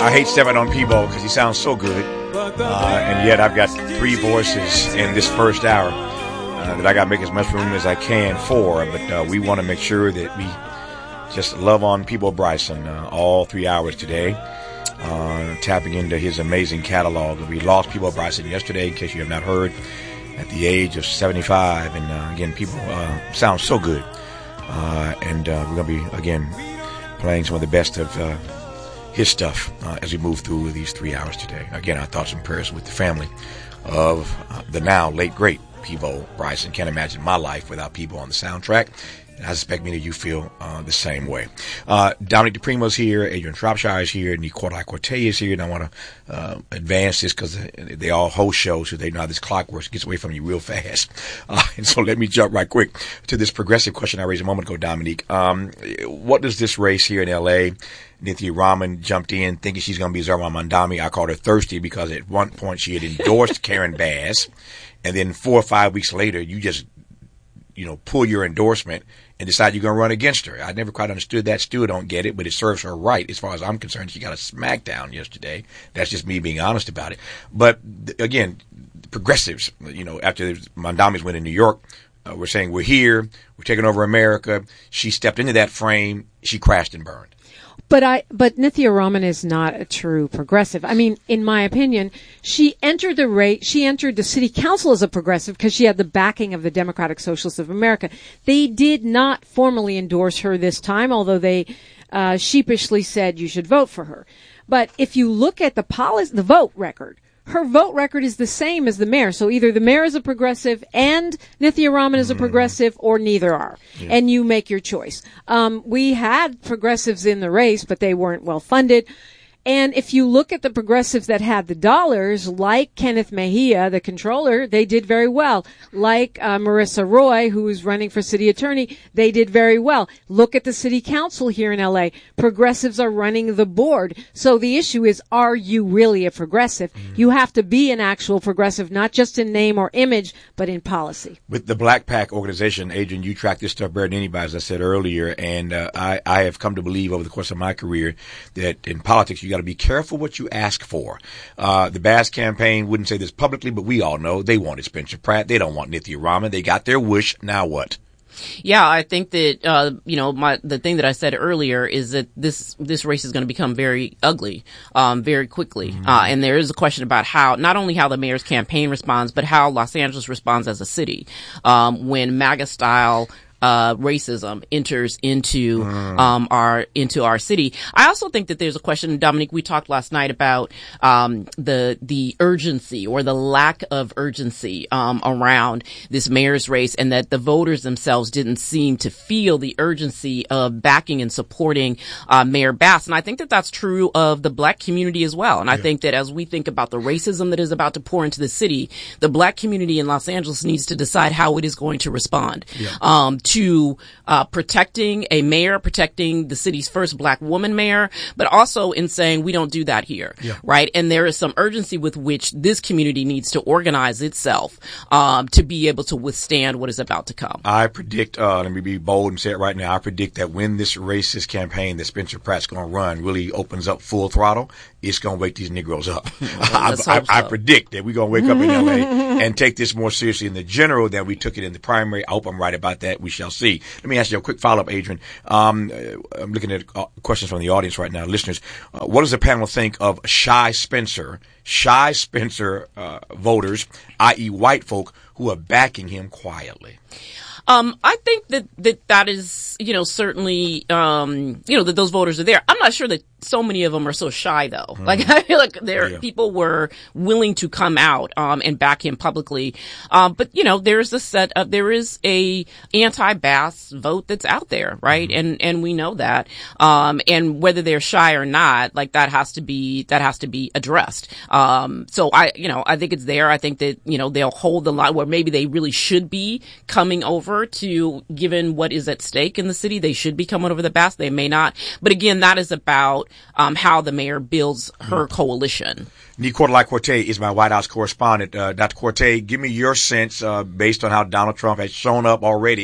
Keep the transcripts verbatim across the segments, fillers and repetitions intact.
I hate stepping on Peabo because he sounds so good. Uh, and yet I've got three voices in this first hour uh, that I got to make as much room as I can for. But uh, we want to make sure that we just love on Peabo Bryson uh, all three hours today, uh, tapping into his amazing catalog. We lost Peabo Bryson yesterday, in case you have not heard, at the age of seventy-five. And uh, again, Peabo uh, sounds so good. Uh, and uh, we're going to be, again, playing some of the best of uh, his stuff uh, as we move through these three hours today. Again, our thoughts and prayers with the family of uh, the now late, great Peabo Bryson. Can't imagine my life without Peabo on the soundtrack. And I suspect many of you feel uh, the same way. Uh, Dominic DePrimo's here. Adrian Shropshire is here. Nicola Corte is here. And I want to uh, advance this because they all host shows, so they know how this clock works. It gets away from you real fast. Uh, and so let me jump right quick to this progressive question I raised a moment ago, Dominique. Um, what does this race here in L A, Nithya Raman jumped in thinking she's going to be Zara Mandami. I called her thirsty because at one point she had endorsed Karen Bass. And then four or five weeks later, you just, you know, pull your endorsement and decide you're going to run against her. I never quite understood that. Still don't get it, but it serves her right as far as I'm concerned. She got a smackdown yesterday. That's just me being honest about it. But again, progressives, you know, after Mandami's win in New York, uh, we're saying we're here, we're taking over America. She stepped into that frame. She crashed and burned. But I, but Nithya Raman is not a true progressive. I mean, in my opinion, she entered the race, she entered the city council as a progressive because she had the backing of the Democratic Socialists of America. They did not formally endorse her this time, although they uh, sheepishly said you should vote for her. But if you look at the policy, the vote record, her vote record is the same as the mayor. So either the mayor is a progressive and Nithya Raman is a progressive, or neither are. Yeah. And you make your choice. Um, we had progressives in the race, but they weren't well funded. And if you look at the progressives that had the dollars, like Kenneth Mejia, the controller, they did very well. Like uh, Marissa Roy, who is running for city attorney, they did very well. Look at the city council here in L A. Progressives are running the board. So the issue is, are you really a progressive? Mm. You have to be an actual progressive, not just in name or image, but in policy. With the Black PAC organization, Adrian, you track this stuff better than anybody, as I said earlier. And uh, I, I have come to believe over the course of my career that in politics, you got to be careful what you ask for. Uh, the Bass campaign wouldn't say this publicly, but we all know they wanted Spencer Pratt. They don't want Nithya Raman. They got their wish. Now what? Yeah, I think that, uh, you know, my, the thing that I said earlier is that this, this race is going to become very ugly, um, very quickly. Mm-hmm. Uh, and there is a question about how, not only how the mayor's campaign responds, but how Los Angeles responds as a city, um, when MAGA style Uh, racism enters into, mm. um, our, into our city. I also think that there's a question, Dominic, we talked last night about, um, the, the urgency or the lack of urgency, um, around this mayor's race, and that the voters themselves didn't seem to feel the urgency of backing and supporting, uh, Mayor Bass. And I think that that's true of the black community as well. And yeah. I think that as we think about the racism that is about to pour into the city, the black community in Los Angeles needs to decide how it is going to respond, yeah. um, to to uh protecting a mayor, protecting the city's first black woman mayor, but also in saying we don't do that here, yeah. right? And there is some urgency with which this community needs to organize itself um to be able to withstand what is about to come. I predict, uh let me be bold and say it right now, I predict that when this racist campaign that Spencer Pratt's going to run really opens up full throttle, it's going to wake these Negroes up. Well, I, I, so. I predict that we're going to wake up in L A and take this more seriously in the general than we took it in the primary. I hope I'm right about that. We shall see. Let me ask you a quick follow-up, Adrian. Um, I'm looking at uh, questions from the audience right now, listeners. Uh, what does the panel think of Shy Spencer, Shy Spencer uh, voters, that is white folk, who are backing him quietly? Um, I think that, that that is, you know, certainly, um, you know, that those voters are there. I'm not sure that so many of them are so shy, though. Mm. Like, I feel like there, yeah. people were willing to come out, um, and back him publicly. Um, but, you know, there's a set of, there is a anti-Bass vote that's out there, right? Mm. And, and we know that. Um, and whether they're shy or not, like, that has to be, that has to be addressed. Um, so I, you know, I think it's there. I think that, you know, they'll hold the line where maybe they really should be coming over to, given what is at stake in the city, they should be coming over the Bass. They may not. But again, that is about, um, how the mayor builds her coalition. Nicola Corte is my White House correspondent. Uh, Doctor Corte, give me your sense, uh, based on how Donald Trump has shown up already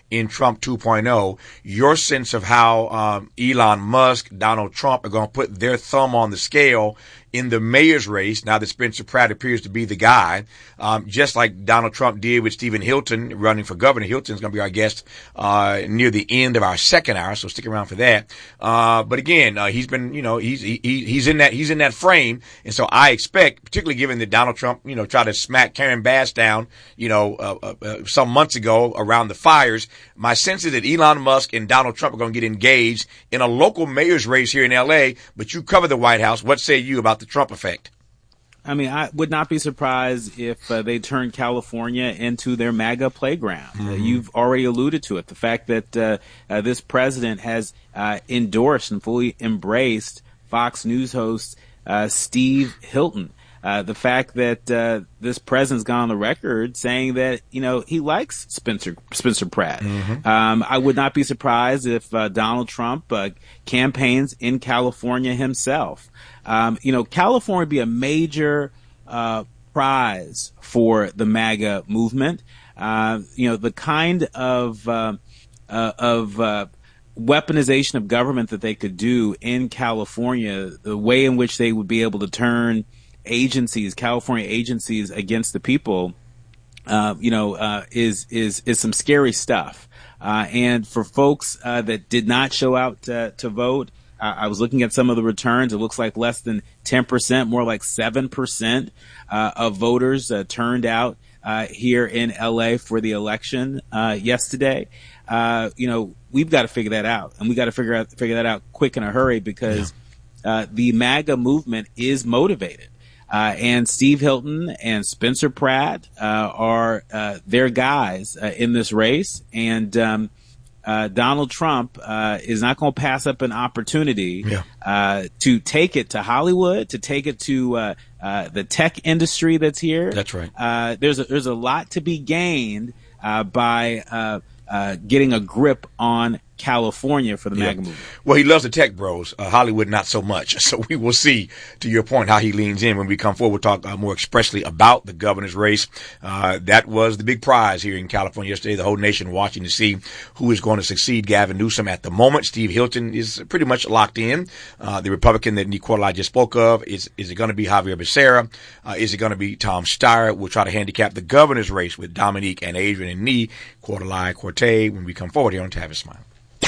in Trump two point oh. Your sense of how um, Elon Musk, Donald Trump are going to put their thumb on the scale in the mayor's race, now that Spencer Pratt appears to be the guy, um, just like Donald Trump did with Stephen Hilton running for governor. Hilton's going to be our guest uh near the end of our second hour, so stick around for that. Uh But again, uh, he's been, you know, he's he, he's in that he's in that frame, and so I expect, particularly given that Donald Trump, you know, tried to smack Karen Bass down, you know, uh, uh, some months ago around the fires. My sense is that Elon Musk and Donald Trump are going to get engaged in a local mayor's race here in L A. But you cover the White House. What say you about the Trump effect? I mean, I would not be surprised if uh, they turn California into their MAGA playground. Mm-hmm. Uh, you've already alluded to it. The fact that uh, uh, this president has uh, endorsed and fully embraced Fox News host uh, Steve Hilton. Uh, the fact that uh, this president's gone on the record saying that, you know, he likes Spencer Spencer Pratt. Mm-hmm. Um, I would not be surprised if uh, Donald Trump uh, campaigns in California himself. Um, you know, California would be a major uh, prize for the MAGA movement. Uh, you know, the kind of uh, uh, of uh, weaponization of government that they could do in California, the way in which they would be able to turn agencies, California agencies against the people, uh, you know, uh, is, is, is some scary stuff. Uh, and for folks, uh, that did not show out to, to vote, uh, I was looking at some of the returns. It looks like less than ten percent, more like seven percent, uh, of voters, uh, turned out, uh, here in L A for the election, uh, yesterday. Uh, you know, we've got to figure that out, and we got to figure out, figure that out quick in a hurry, because, yeah. uh, the MAGA movement is motivated. Uh, and Steve Hilton and Spencer Pratt uh, are uh, their guys uh, in this race. And um, uh, Donald Trump uh, is not going to pass up an opportunity yeah. uh, to take it to Hollywood, to take it to uh, uh, the tech industry that's here. That's right. Uh, there's a, there's a lot to be gained uh, by uh, uh, getting a grip on California for the yeah. MAGA movement. Well, he loves the tech bros. Uh, Hollywood, not so much. So we will see, to your point, how he leans in when we come forward. We'll talk uh, more expressly about the governor's race. Uh, that was the big prize here in California yesterday. The whole nation watching to see who is going to succeed Gavin Newsom. At the moment, Steve Hilton is pretty much locked in. Uh, the Republican that Nicola just spoke of, is, is it going to be Javier Becerra? Uh, is it going to be Tom Steyer? We'll try to handicap the governor's race with Dominique and Adrian and me, Quarterly Corte, when we come forward here on Tavis Smile.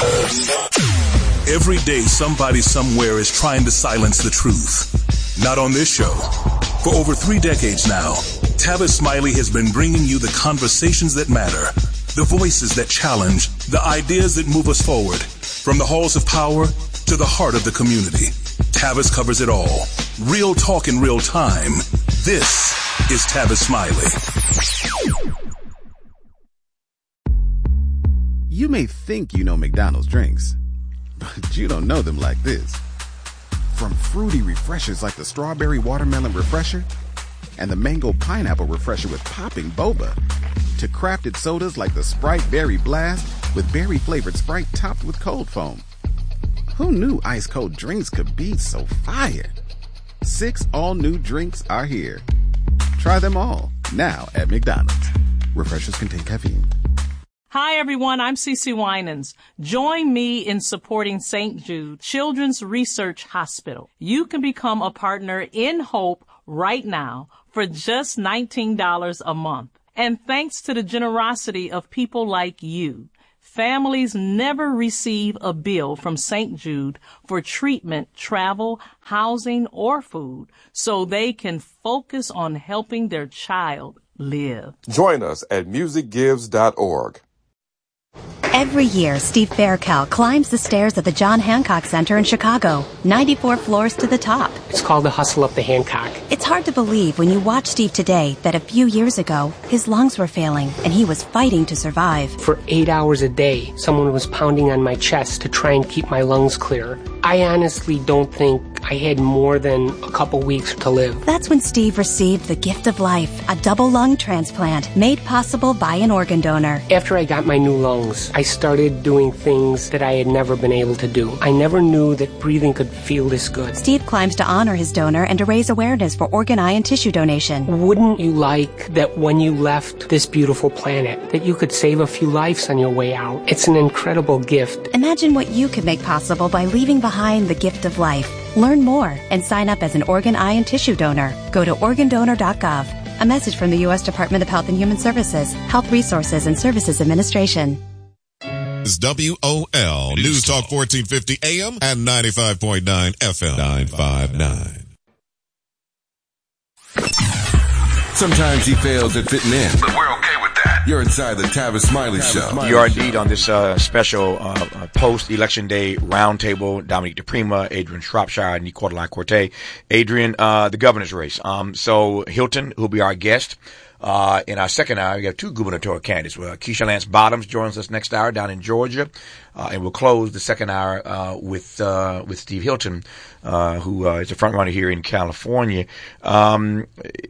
Every day, somebody somewhere is trying to silence the truth. Not on this show. For over three decades now, Tavis Smiley has been bringing you the conversations that matter, the voices that challenge, the ideas that move us forward. From the halls of power to the heart of the community, Tavis covers it all. Real talk in real time. This is Tavis Smiley. You may think you know McDonald's drinks, but you don't know them like this. From fruity refreshers like the Strawberry Watermelon Refresher and the Mango Pineapple Refresher with popping boba, to crafted sodas like the Sprite Berry Blast with berry-flavored Sprite topped with cold foam. Who knew ice-cold drinks could be so fire? Six all-new drinks are here. Try them all, now at McDonald's. Refreshers contain caffeine. Hi, everyone. I'm Cece Winans. Join me in supporting Saint Jude Children's Research Hospital. You can become a partner in Hope right now for just nineteen dollars a month. And thanks to the generosity of people like you, families never receive a bill from Saint Jude for treatment, travel, housing, or food, so they can focus on helping their child live. Join us at music gives dot org. Every year, Steve Faircal climbs the stairs of the John Hancock Center in Chicago, ninety-four floors to the top. It's called the hustle up the Hancock. It's hard to believe when you watch Steve today that a few years ago, his lungs were failing and he was fighting to survive. For eight hours a day, someone was pounding on my chest to try and keep my lungs clear. I honestly don't think I had more than a couple weeks to live. That's when Steve received the gift of life, a double lung transplant made possible by an organ donor. After I got my new lungs, I started doing things that I had never been able to do. I never knew that breathing could feel this good. Steve climbs to honor his donor and to raise awareness for organ, eye, and tissue donation. Wouldn't you like that when you left this beautiful planet, that you could save a few lives on your way out? It's an incredible gift. Imagine what you could make possible by leaving behind the gift of life. Learn more and sign up as an organ, eye, and tissue donor. Go to organ donor dot gov. A message from the U S Department of Health and Human Services, Health Resources and Services Administration. It's W O L News Talk fourteen fifty A M and ninety-five point nine F M. nine five nine. Sometimes he fails at fitting in, but we're okay with that. You're inside the Tavis Smiley Tavis Show. Smiley you are indeed on this uh, special uh, uh, post-election day roundtable. Dominique DePrima, Adrian Shropshire, and Nicola Corte. Adrian, uh, the governor's race. Um, so Hilton, who'll be our guest. Uh, in our second hour, we have two gubernatorial candidates. Well, Keisha Lance Bottoms joins us next hour down in Georgia. Uh, and we'll close the second hour, uh, with, uh, with Steve Hilton, uh, who, uh, is a front runner here in California. Um,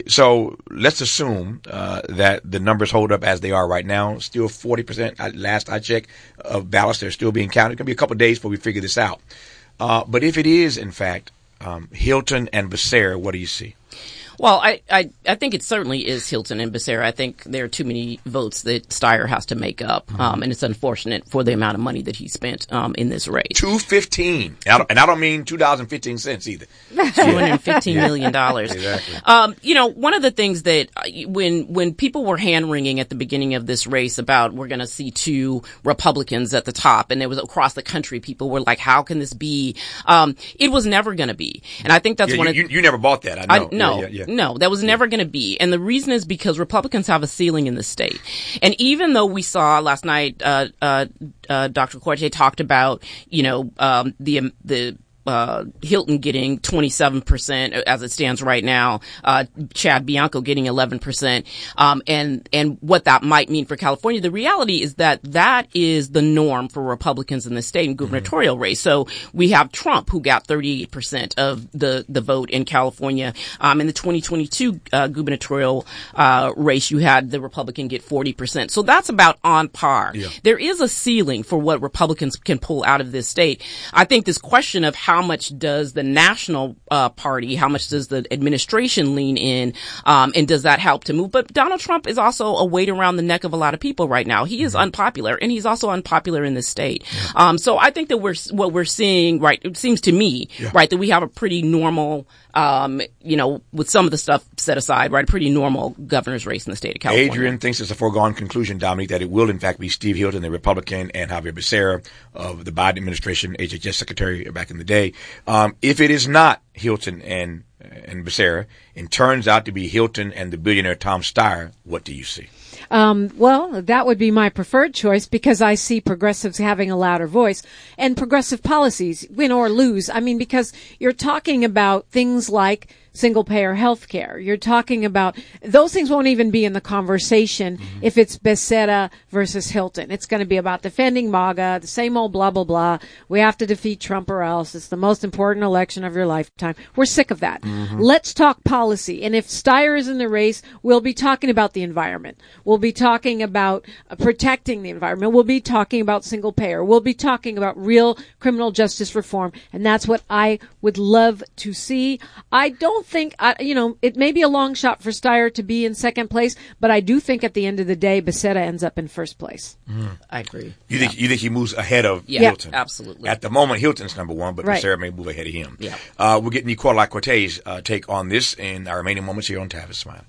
so let's assume, uh, that the numbers hold up as they are right now. Still forty percent, last I checked, of ballots, they're still being counted. It's going to be a couple of days before we figure this out. Uh, but if it is, in fact, um, Hilton and Becerra, what do you see? Well, I, I, I think it certainly is Hilton and Becerra. I think there are too many votes that Steyer has to make up, mm-hmm. um, and it's unfortunate for the amount of money that he spent um, in this race. Two fifteen, and I don't mean two dollars and fifteen cents either. Two hundred fifteen million dollars. Exactly. Um, you know, one of the things that when when people were hand wringing at the beginning of this race about we're going to see two Republicans at the top, and it was across the country, people were like, "How can this be?" Um, it was never going to be, and I think that's yeah, one you, of you never bought that. I know. I, no. Yeah, yeah, yeah. No, that was never going to be. And the reason is because Republicans have a ceiling in the state. And even though we saw last night, uh, uh, uh, Doctor Corte talked about, you know, um, the, um, the, Uh, Hilton getting twenty-seven percent as it stands right now, uh, Chad Bianco getting eleven percent, um, and, and what that might mean for California. The reality is that that is the norm for Republicans in the state and gubernatorial mm-hmm. race. So we have Trump, who got thirty-eight percent of the, the vote in California. Um, in the twenty twenty-two, uh, gubernatorial, uh, race, you had the Republican get forty percent. So that's about on par. Yeah. There is a ceiling for what Republicans can pull out of this state. I think this question of how How much does the national uh, party, how much does the administration lean in, um, and does that help to move? But Donald Trump is also a weight around the neck of a lot of people right now. He is mm-hmm. unpopular, and he's also unpopular in this state. Yeah. Um, so I think that we're what we're seeing, right? It seems to me, yeah. right, that we have a pretty normal, um, you know, with some of the stuff set aside, right, a pretty normal governor's race in the state of California. Adrian thinks it's a foregone conclusion, Dominique, that it will in fact be Steve Hilton, the Republican, and Javier Becerra of the Biden administration, H H S secretary back in the day. Um, if it is not Hilton and and Becerra, and turns out to be Hilton and the billionaire Tom Steyer, what do you see? Um, well, that would be my preferred choice because I see progressives having a louder voice and progressive policies, win or lose. I mean, because you're talking about things like single-payer health care. You're talking about those things won't even be in the conversation mm-hmm. if it's Becerra versus Hilton. It's going to be about defending MAGA, the same old blah, blah, blah. We have to defeat Trump or else. It's the most important election of your lifetime. We're sick of that. Mm-hmm. Let's talk policy. And if Steyer is in the race, we'll be talking about the environment. We'll be talking about uh, protecting the environment. We'll be talking about single-payer. We'll be talking about real criminal justice reform. And that's what I would love to see. I don't think, uh, you know, it may be a long shot for Steyer to be in second place, but I do think at the end of the day, Becerra ends up in first place. Mm. I agree. You think yeah. you think he moves ahead of yeah, Hilton? Absolutely. At the moment, Hilton's number one, but right. Becerra may move ahead of him. Yeah. Uh, we'll get Nicola Corte's uh, take on this in our remaining moments here on Tavis Smile.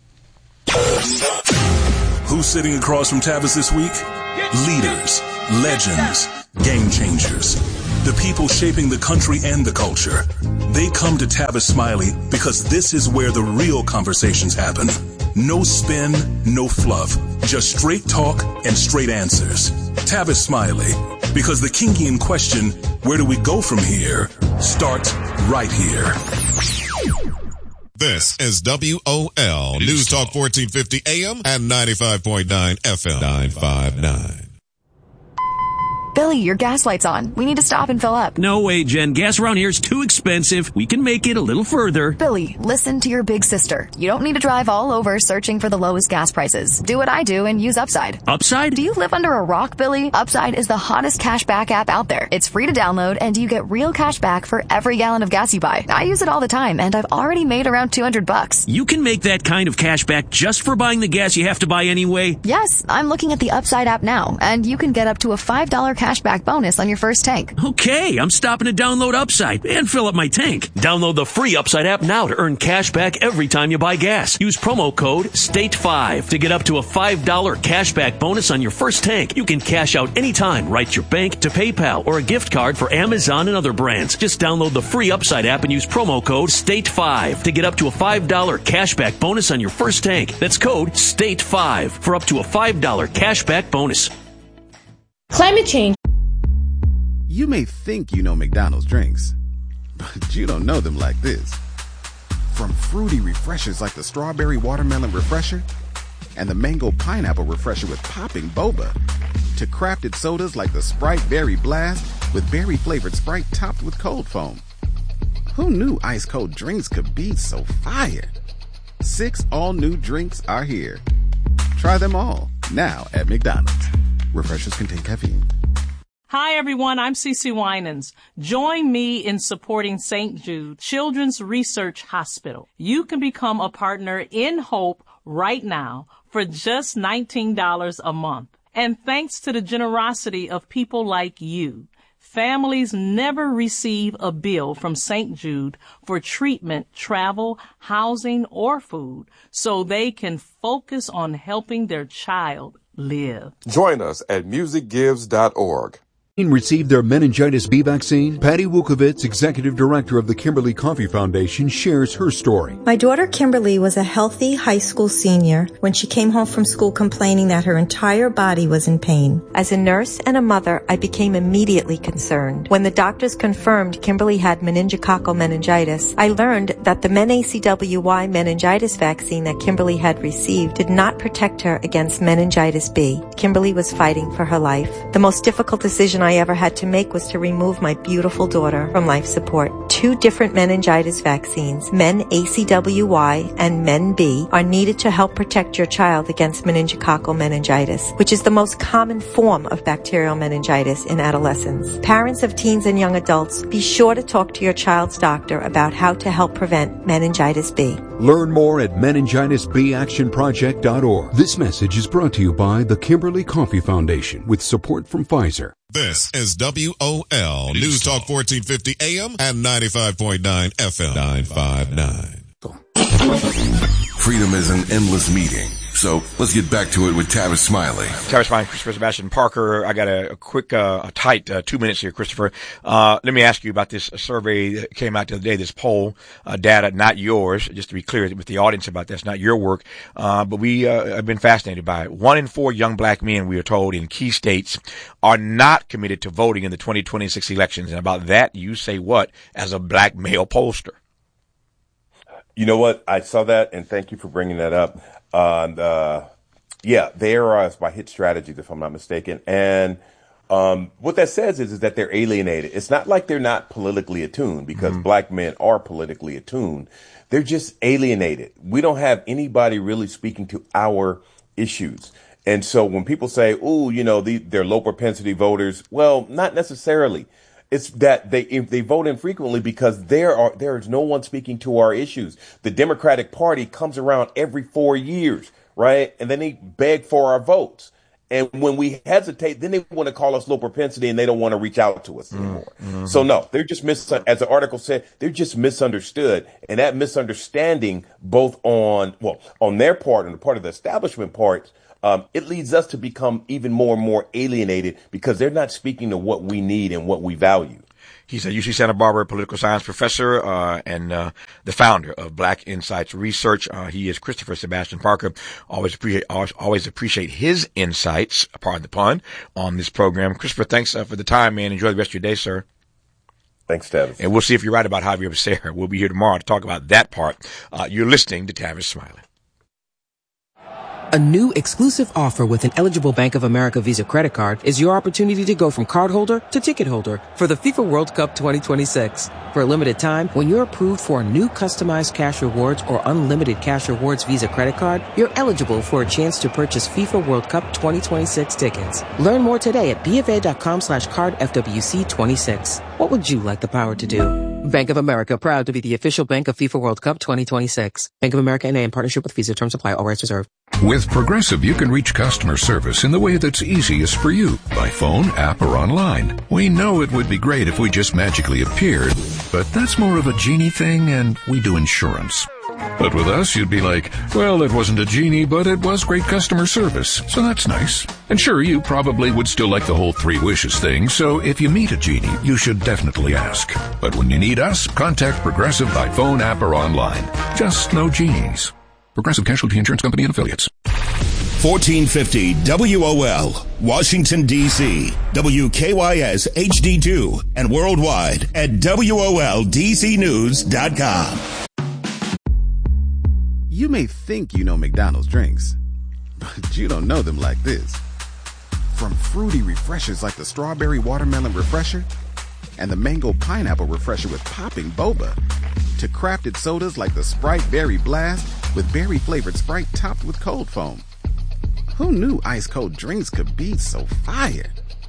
Who's sitting across from Tavis this week? Leaders, legends, game changers. The people shaping the country and the culture. They come to Tavis Smiley because this is where the real conversations happen. No spin, no fluff. Just straight talk and straight answers. Tavis Smiley. Because the Kingian question, where do we go from here, starts right here. This is W O L News Talk fourteen fifty A M and ninety-five point nine F M. nine five nine. Billy, your gas light's on. We need to stop and fill up. No way, Jen. Gas around here is too expensive. We can make it a little further. Billy, listen to your big sister. You don't need to drive all over searching for the lowest gas prices. Do what I do and use Upside. Upside? Do you live under a rock, Billy? Upside is the hottest cashback app out there. It's free to download, and you get real cash back for every gallon of gas you buy. I use it all the time, and I've already made around two hundred bucks. You can make that kind of cash back just for buying the gas you have to buy anyway? Yes, I'm looking at the Upside app now, and you can get up to a five dollars cashback bonus on your first tank. Okay, I'm stopping to download Upside and fill up my tank. Download the free Upside app now to earn cash back every time you buy gas. Use promo code state five to get up to a five dollars cashback bonus on your first tank. You can cash out anytime right to your bank, to PayPal, or a gift card for Amazon and other brands. Just download the free Upside app and use promo code state five to get up to a five dollars cashback bonus on your first tank. That's code state five for up to a five dollars cashback bonus. Climate change. You may think you know McDonald's drinks, but you don't know them like this. From fruity refreshers like the Strawberry Watermelon Refresher and the Mango Pineapple Refresher with popping boba, to crafted sodas like the Sprite Berry Blast with berry-flavored Sprite topped with cold foam. Who knew ice-cold drinks could be so fire? Six all-new drinks are here. Try them all, now at McDonald's. Refreshers contain caffeine. Hi, everyone. I'm Cece Winans. Join me in supporting Saint Jude Children's Research Hospital. You can become a partner in Hope right now for just nineteen dollars a month. And thanks to the generosity of people like you, families never receive a bill from Saint Jude for treatment, travel, housing, or food, so they can focus on helping their child live. Join us at music gives dot org. Received their meningitis B vaccine? Patty Wukovitz, executive director of the Kimberly Coffee Foundation, shares her story. My daughter Kimberly was a healthy high school senior when she came home from school complaining that her entire body was in pain. As a nurse and a mother, I became immediately concerned. When the doctors confirmed Kimberly had meningococcal meningitis, I learned that the MenACWY meningitis vaccine that Kimberly had received did not protect her against meningitis B. Kimberly was fighting for her life. The most difficult decision I ever had to make was to remove my beautiful daughter from life support. Two different meningitis vaccines, MenACWY and MenB, are needed to help protect your child against meningococcal meningitis, which is the most common form of bacterial meningitis in adolescents. Parents of teens and young adults, be sure to talk to your child's doctor about how to help prevent meningitis B. Learn more at meningitis b action project dot org. This message is brought to you by the Kimberly Coffee Foundation with support from Pfizer. This is W O L News Talk fourteen fifty A M and ninety-five point nine F M. nine five nine. Freedom is an endless meeting. So let's get back to it with Tavis Smiley. Tavis Smiley, Christopher Sebastian Parker. I got a, a quick, uh, a tight uh, two minutes here, Christopher. Uh, let me ask you about this survey that came out the other day, this poll uh, data, not yours, just to be clear with the audience about that. It's not your work, uh, but we uh, have been fascinated by it. One in four young black men, we are told, in key states are not committed to voting in the twenty twenty-six elections. And about that, you say what as a black male pollster? You know what? I saw that, and thank you for bringing that up. Uh, and, uh, yeah, they are uh, by Hit Strategies, if I'm not mistaken. And um, what that says is, is that they're alienated. It's not like they're not politically attuned, because mm-hmm. black men are politically attuned. They're just alienated. We don't have anybody really speaking to our issues. And so when people say, oh, you know, the, they're low propensity voters, well, not necessarily. It's that they if they vote infrequently because there are there is no one speaking to our issues. The Democratic Party comes around every four years, right? And then they beg for our votes. And when we hesitate, then they want to call us low propensity and they don't want to reach out to us anymore. Mm-hmm. So no, they're just mis as the article said, they're just misunderstood. And that misunderstanding, both on well, on their part and the part of the establishment part, Um, it leads us to become even more and more alienated because they're not speaking to what we need and what we value. He's a U C Santa Barbara political science professor uh, and uh, the founder of Black Insights Research. Uh, he is Christopher Sebastian Parker. Always appreciate always, always appreciate his insights, pardon the pun, on this program. Christopher, thanks uh, for the time, man. Enjoy the rest of your day, sir. Thanks, Tavis. And we'll see if you're right about Javier Becerra. We'll be here tomorrow to talk about that part. Uh, you're listening to Tavis Smiley. A new exclusive offer with an eligible Bank of America Visa credit card is your opportunity to go from cardholder to ticket holder for the FIFA World Cup twenty twenty-six. For a limited time, when you're approved for a new customized cash rewards or unlimited cash rewards Visa credit card, you're eligible for a chance to purchase FIFA World Cup twenty twenty-six tickets. Learn more today at BofA.com slash card FWC twenty-six. What would you like the power to do? Bank of America, proud to be the official bank of FIFA World Cup twenty twenty-six. Bank of America N A in partnership with Visa. Terms apply. All rights reserved. With Progressive, you can reach customer service in the way that's easiest for you, by phone, app, or online. We know it would be great if we just magically appeared, but that's more of a genie thing, and we do insurance. But with us, you'd be like, well, it wasn't a genie, but it was great customer service, so that's nice. And sure, you probably would still like the whole three wishes thing, so if you meet a genie, you should definitely ask. But when you need us, contact Progressive by phone, app, or online. Just no genies. Progressive Casualty Insurance Company and Affiliates. fourteen fifty W O L, Washington, D C, W K Y S H D two, and worldwide at W O L D C news dot com. You may think you know McDonald's drinks, but you don't know them like this. From fruity refreshers like the Strawberry Watermelon Refresher and the Mango Pineapple Refresher with popping boba, to crafted sodas like the Sprite Berry Blast with berry-flavored Sprite topped with cold foam. Who knew ice-cold drinks could be so fire?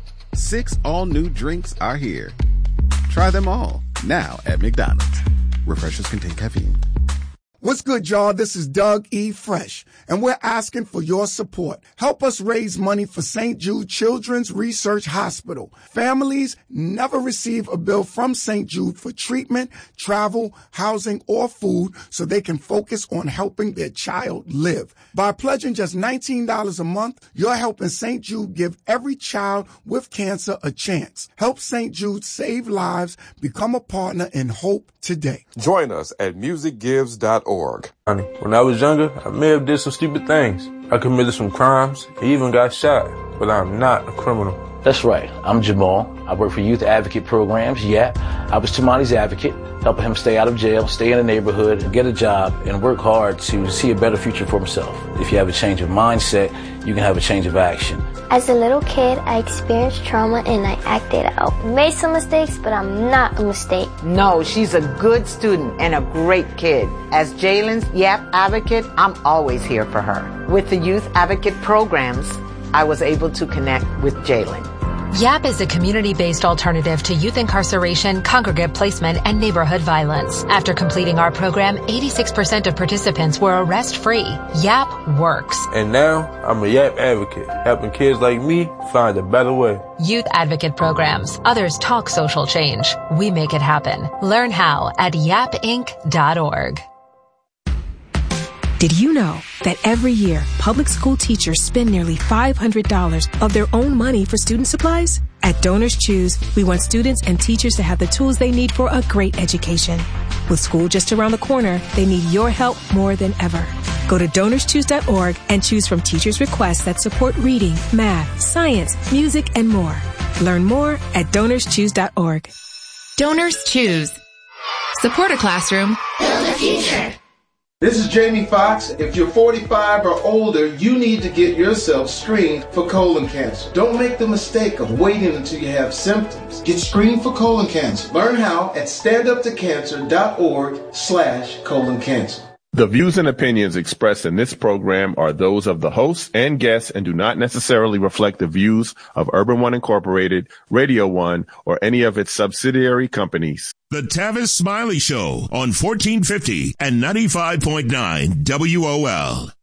Six all-new drinks are here. Try them all, now at McDonald's. Refreshers contain caffeine. What's good, y'all? This is Doug E. Fresh, and we're asking for your support. Help us raise money for Saint Jude Children's Research Hospital. Families never receive a bill from Saint Jude for treatment, travel, housing, or food, so they can focus on helping their child live. By pledging just nineteen dollars a month, you're helping Saint Jude give every child with cancer a chance. Help Saint Jude save lives. Become a partner in hope today. Join us at music gives dot org. When I was younger, I may have did some stupid things. I committed some crimes, even got shot, but I'm not a criminal. That's right. I'm Jamal. I work for Youth Advocate Programs, Y A P. I was Tamani's advocate, helping him stay out of jail, stay in the neighborhood, get a job, and work hard to see a better future for himself. If you have a change of mindset, you can have a change of action. As a little kid, I experienced trauma and I acted out. Made some mistakes, but I'm not a mistake. No, she's a good student and a great kid. As Jalen's Y A P advocate, I'm always here for her. With the Youth Advocate Programs, I was able to connect with Jalen. Y A P is a community-based alternative to youth incarceration, congregate placement, and neighborhood violence. After completing our program, eighty-six percent of participants were arrest-free. Y A P works. And now, I'm a Y A P advocate, helping kids like me find a better way. Youth Advocate Programs. Others talk social change. We make it happen. Learn how at yap inc dot org. Did you know that every year, public school teachers spend nearly five hundred dollars of their own money for student supplies? At Donors Choose, we want students and teachers to have the tools they need for a great education. With school just around the corner, they need your help more than ever. Go to donors choose dot org and choose from teachers' requests that support reading, math, science, music, and more. Learn more at donors choose dot org. Donors Choose. Support a classroom. Build a future. This is Jamie Foxx. If you're forty-five or older, you need to get yourself screened for colon cancer. Don't make the mistake of waiting until you have symptoms. Get screened for colon cancer. Learn how at standuptocancer.org slash colon cancer. The views and opinions expressed in this program are those of the hosts and guests and do not necessarily reflect the views of Urban One Incorporated, Radio One, or any of its subsidiary companies. The Tavis Smiley Show on fourteen fifty and ninety-five point nine W O L.